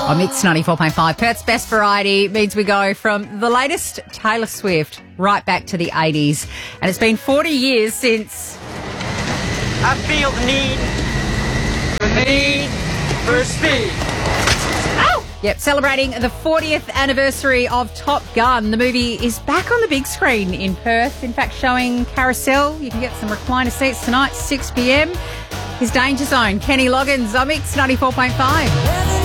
On Mix 94.5, Perth's best variety means we go from the latest Taylor Swift right back to the 80s. And it's been 40 years since... I feel the need for speed. Yep, celebrating the 40th anniversary of Top Gun. The movie is back on the big screen in Perth. In fact, showing Carousel. You can get some recliner seats tonight, 6 p.m. His Danger Zone, Kenny Loggins, on Mix 94.5.